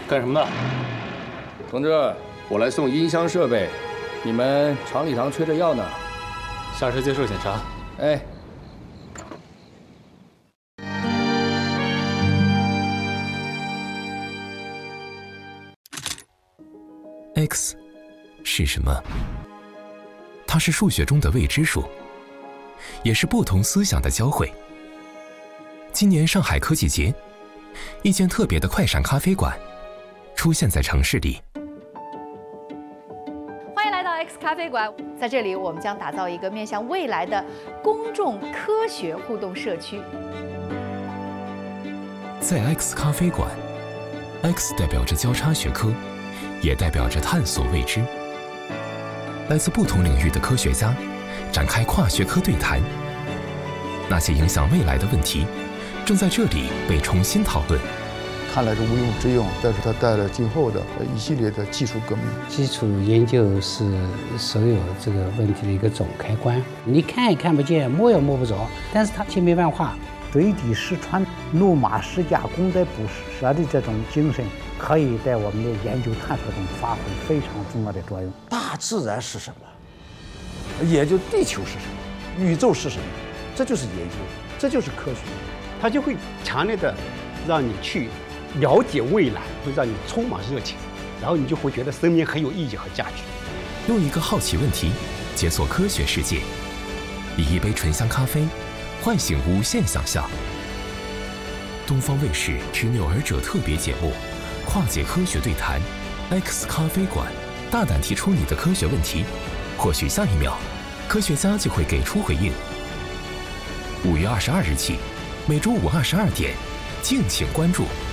干什么的？ 同志，我来送音箱设备，你们厂里常缺着药呢。 下车接受检查。 哎。 X 是什么？它是数学中的未知数，也是不同思想的交汇。今年上海科技节，一间特别的快闪咖啡馆出现在城市里。 欢迎来到 X 咖啡馆，在这里我们将打造一个面向未来的公众科学互动社区。 在 X 咖啡馆 ，X 代表着交叉学科，也代表着探索未知。来自不同领域的科学家展开跨学科对谈，那些影响未来的问题正在这里被重新讨论。 看来是无庸置疑，但是它带来今后的一系列的技术革命。 基础研究是所有这个问题的一个总开关，你看也看不见，摸也摸不着，但是它千变万化。 水滴石穿，路马识架，功在不舍的这种精神，可以在我们的研究探索中发挥非常重要的作用。 大自然是什么？也就地球是什么？宇宙是什么？这就是研究，这就是科学。 它就会强烈的让你去了解未来，会让你充满热情，然后你就会觉得生命很有意义和价值。 用一个好奇问题解锁科学世界，以一杯醇香咖啡唤醒无限想象。东方卫视执拗而者特别节目《跨界科学对谈》，X 咖啡馆，大胆提出你的科学问题，或许下一秒，科学家就会给出回应。5月22日起，每周5 22点，敬请关注。